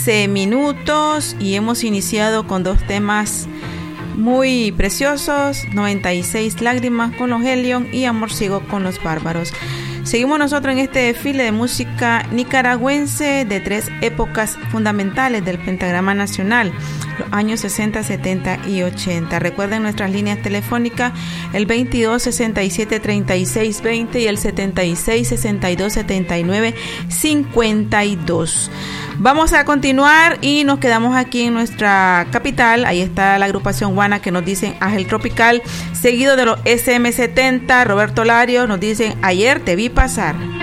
15 minutos y hemos iniciado con dos temas muy preciosos, 96 lágrimas con los Helion y Amor ciego con los Bárbaros. Seguimos nosotros en este desfile de música nicaragüense de tres épocas fundamentales del pentagrama nacional, los años 60, 70 y 80. Recuerden nuestras líneas telefónicas, el 22 67 36 20 y el 76 62 79 52. Vamos a continuar y nos quedamos aquí en nuestra capital. Ahí está la agrupación Guana que nos dicen Ángel Tropical, seguido de los SM70. Roberto Lario nos dicen Ayer te vi pasar.